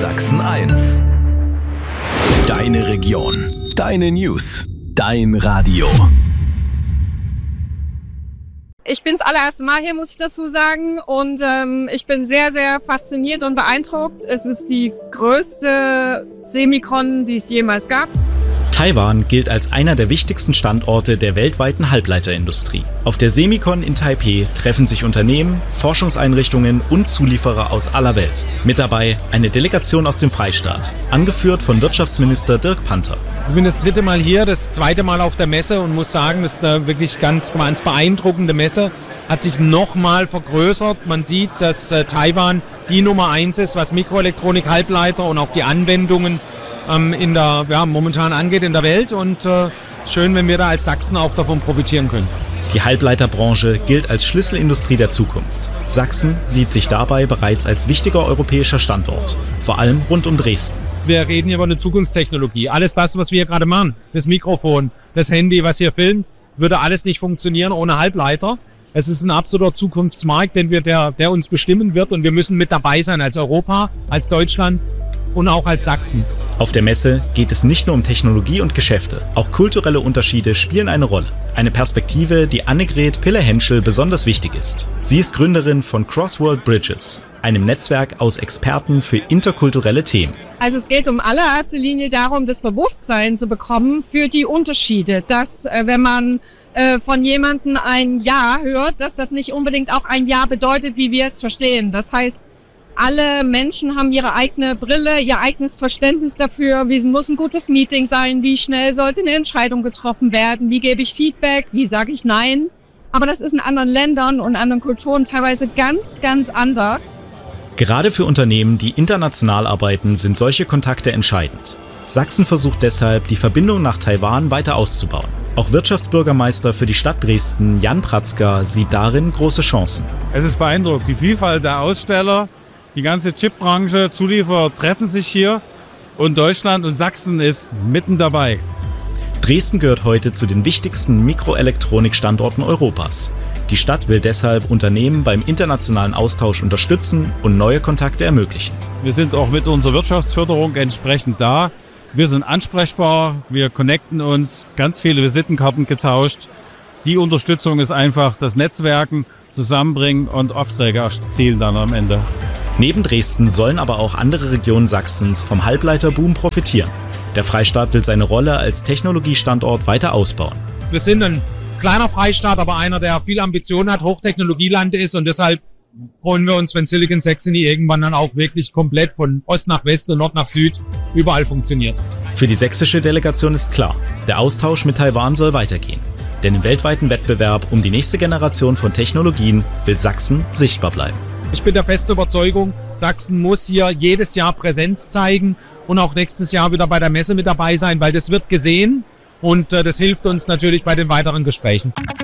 Sachsen 1. Deine Region, deine News, dein Radio. Ich bin das allererste Mal hier, muss ich dazu sagen. Und ich bin sehr, sehr fasziniert und beeindruckt. Es ist die größte Semicon, die es jemals gab. Taiwan gilt als einer der wichtigsten Standorte der weltweiten Halbleiterindustrie. Auf der Semicon in Taipei treffen sich Unternehmen, Forschungseinrichtungen und Zulieferer aus aller Welt. Mit dabei eine Delegation aus dem Freistaat, angeführt von Wirtschaftsminister Dirk Panther. Ich bin das 3. Mal hier, das 2. Mal auf der Messe und muss sagen, das ist eine wirklich ganz beeindruckende Messe. Hat sich nochmal vergrößert. Man sieht, dass Taiwan die Nummer 1 ist, was Mikroelektronik, Halbleiter und auch die Anwendungen momentan angeht in der Welt. Und schön, wenn wir da als Sachsen auch davon profitieren können. Die Halbleiterbranche gilt als Schlüsselindustrie der Zukunft. Sachsen sieht sich dabei bereits als wichtiger europäischer Standort, vor allem rund um Dresden. Wir reden hier über eine Zukunftstechnologie. Alles das, was wir hier gerade machen, das Mikrofon, das Handy, was hier filmt, würde alles nicht funktionieren ohne Halbleiter. Es ist ein absoluter Zukunftsmarkt, der uns bestimmen wird, und wir müssen mit dabei sein als Europa, als Deutschland und auch als Sachsen. Auf der Messe geht es nicht nur um Technologie und Geschäfte, auch kulturelle Unterschiede spielen eine Rolle. Eine Perspektive, die Annegret Pille-Henschel besonders wichtig ist. Sie ist Gründerin von Crossworld Bridges, einem Netzwerk aus Experten für interkulturelle Themen. Also es geht um allererster Linie darum, das Bewusstsein zu bekommen für die Unterschiede. Dass wenn man von jemandem ein Ja hört, dass das nicht unbedingt auch ein Ja bedeutet, wie wir es verstehen. Das heißt, alle Menschen haben ihre eigene Brille, ihr eigenes Verständnis dafür, wie muss ein gutes Meeting sein, wie schnell sollte eine Entscheidung getroffen werden, wie gebe ich Feedback, wie sage ich Nein. Aber das ist in anderen Ländern und anderen Kulturen teilweise ganz, ganz anders. Gerade für Unternehmen, die international arbeiten, sind solche Kontakte entscheidend. Sachsen versucht deshalb, die Verbindung nach Taiwan weiter auszubauen. Auch Wirtschaftsbürgermeister für die Stadt Dresden, Jan Pratzka, sieht darin große Chancen. Es ist beeindruckend, die Vielfalt der Aussteller. Die ganze Chipbranche, Zulieferer treffen sich hier und Deutschland und Sachsen ist mitten dabei. Dresden gehört heute zu den wichtigsten Mikroelektronik-Standorten Europas. Die Stadt will deshalb Unternehmen beim internationalen Austausch unterstützen und neue Kontakte ermöglichen. Wir sind auch mit unserer Wirtschaftsförderung entsprechend da. Wir sind ansprechbar, wir connecten uns, ganz viele Visitenkarten getauscht. Die Unterstützung ist einfach das Netzwerken, Zusammenbringen und Aufträge erzielen dann am Ende. Neben Dresden sollen aber auch andere Regionen Sachsens vom Halbleiterboom profitieren. Der Freistaat will seine Rolle als Technologiestandort weiter ausbauen. Wir sind ein kleiner Freistaat, aber einer, der viel Ambitionen hat, Hochtechnologieland ist, und deshalb freuen wir uns, wenn Silicon Saxony irgendwann dann auch wirklich komplett von Ost nach West und Nord nach Süd überall funktioniert. Für die sächsische Delegation ist klar, der Austausch mit Taiwan soll weitergehen. Denn im weltweiten Wettbewerb um die nächste Generation von Technologien will Sachsen sichtbar bleiben. Ich bin der festen Überzeugung, Sachsen muss hier jedes Jahr Präsenz zeigen und auch nächstes Jahr wieder bei der Messe mit dabei sein, weil das wird gesehen und das hilft uns natürlich bei den weiteren Gesprächen.